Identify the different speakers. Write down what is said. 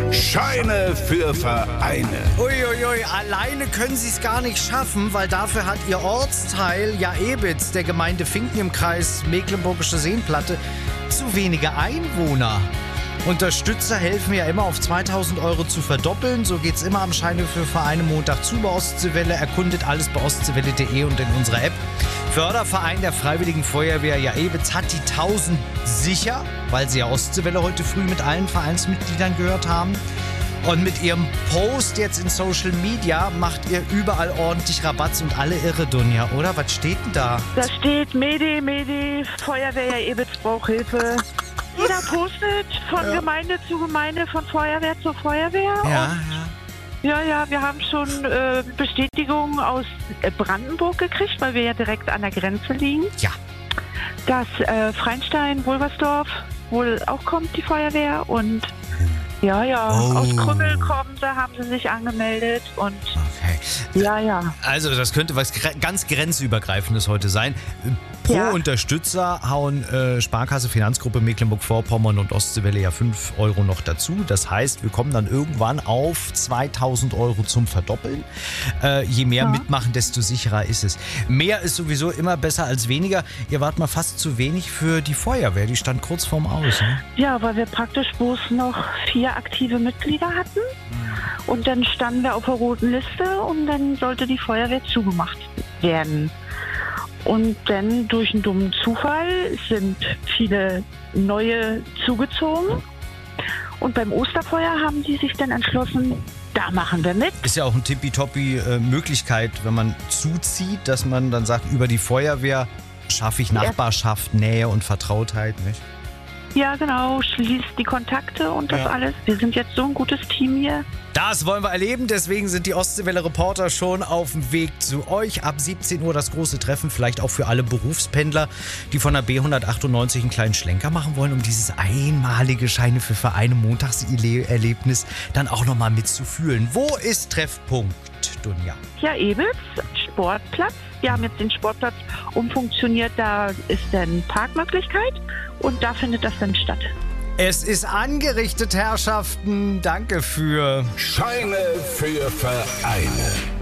Speaker 1: Scheine für Vereine.
Speaker 2: Uiuiui, alleine können sie es gar nicht schaffen, weil dafür hat ihr Ortsteil Jaebitz der Gemeinde Finken im Kreis Mecklenburgische Seenplatte zu wenige Einwohner. Unterstützer helfen ja immer auf 2000 € zu verdoppeln. So geht's immer am Scheine für Vereine Montag zu bei Ostseewelle. Erkundet alles bei ostseewelle.de und in unserer App. Förderverein der Freiwilligen Feuerwehr Jaebitz hat die 1000 sicher, weil sie ja Ostseewelle heute früh mit allen Vereinsmitgliedern gehört haben. Und mit ihrem Post jetzt in Social Media macht ihr überall ordentlich Rabatz und alle irre, Dunja, oder? Was steht denn da?
Speaker 3: Da steht Medi, Feuerwehr Jaebitz braucht Hilfe. Jeder postet von Gemeinde zu Gemeinde, von Feuerwehr zu Feuerwehr. Ja, wir haben schon Bestätigungen aus Brandenburg gekriegt, weil wir ja direkt an der Grenze liegen.
Speaker 2: Ja.
Speaker 3: Dass Freinstein, Wolversdorf wohl auch kommt, die Feuerwehr. Und aus Krümmel kommen sie, haben sie sich angemeldet. Und ja.
Speaker 2: Also das könnte was ganz grenzübergreifendes heute sein. Pro Unterstützer hauen Sparkasse, Finanzgruppe Mecklenburg-Vorpommern und Ostseewelle ja 5 € noch dazu. Das heißt, wir kommen dann irgendwann auf 2000 € zum Verdoppeln. Je mehr mitmachen, desto sicherer ist es. Mehr ist sowieso immer besser als weniger. Ihr wart mal fast zu wenig für die Feuerwehr. Die stand kurz vorm Aus. Ne?
Speaker 3: Ja, weil wir praktisch bloß noch 4 aktive Mitglieder hatten. Und dann standen wir auf der roten Liste und dann sollte die Feuerwehr zugemacht werden. Und dann durch einen dummen Zufall sind viele neue zugezogen. Und beim Osterfeuer haben die sich dann entschlossen, da machen wir mit.
Speaker 2: Ist ja auch eine tippitoppi Möglichkeit, wenn man zuzieht, dass man dann sagt, über die Feuerwehr schaffe ich Nachbarschaft, Nähe und Vertrautheit, nicht?
Speaker 3: Ja, genau, schließt die Kontakte und das alles. Wir sind jetzt so ein gutes Team hier.
Speaker 2: Das wollen wir erleben, deswegen sind die Ostseewelle-Reporter schon auf dem Weg zu euch. Ab 17 Uhr das große Treffen, vielleicht auch für alle Berufspendler, die von der B198 einen kleinen Schlenker machen wollen, um dieses einmalige Scheine für Vereine Montagserlebnis dann auch nochmal mitzufühlen. Wo ist Treffpunkt, Dunja?
Speaker 3: Ja, Ebitz, Sportplatz. Wir haben jetzt den Sportplatz umfunktioniert, da ist dann Parkmöglichkeit und da findet das dann statt.
Speaker 2: Es ist angerichtet, Herrschaften. Danke für
Speaker 1: Scheine für Vereine.